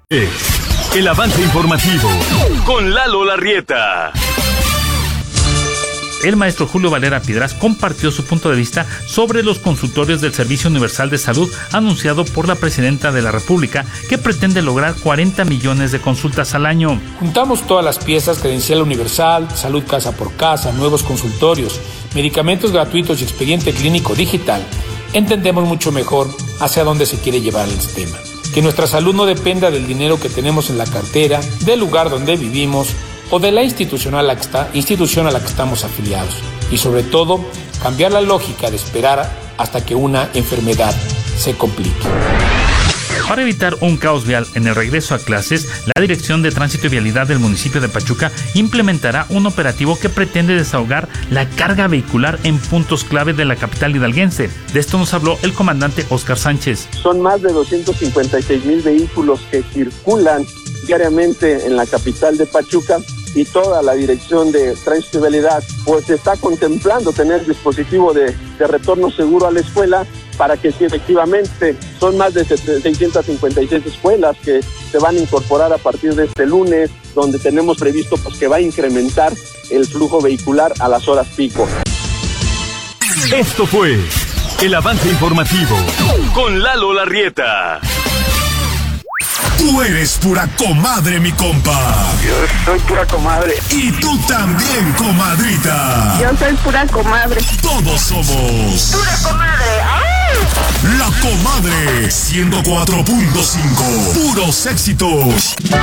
El avance informativo con Lalo Larrieta. El maestro Julio Valera Piedras compartió su punto de vista sobre los consultorios del Servicio Universal de Salud anunciado por la Presidenta de la República, que pretende lograr 40 millones de consultas al año. Juntamos todas las piezas: credencial universal, salud casa por casa, nuevos consultorios, medicamentos gratuitos y expediente clínico digital. Entendemos mucho mejor hacia dónde se quiere llevar el sistema. Que nuestra salud no dependa del dinero que tenemos en la cartera, del lugar donde vivimos o de la institución a la que estamos afiliados. Y sobre todo, cambiar la lógica de esperar hasta que una enfermedad se complique. Para evitar un caos vial en el regreso a clases, la Dirección de Tránsito y Vialidad del municipio de Pachuca implementará un operativo que pretende desahogar la carga vehicular en puntos clave de la capital hidalguense. De esto nos habló el comandante Óscar Sánchez. Son más de 256,000 vehículos que circulan diariamente en la capital de Pachuca, y toda la Dirección de Tránsito y Vialidad pues está contemplando tener dispositivo de retorno seguro a la escuela, para que sí, efectivamente son más de 656 escuelas que se van a incorporar a partir de este lunes, donde tenemos previsto pues que va a incrementar el flujo vehicular a las horas pico. Esto fue el avance informativo con Lalo Larrieta. Tú eres pura comadre, mi compa. Yo soy pura comadre. Y tú también, comadrita. Yo soy pura comadre. Todos somos pura comadre. ¡Ay! La Comadre 104.5. Puros éxitos.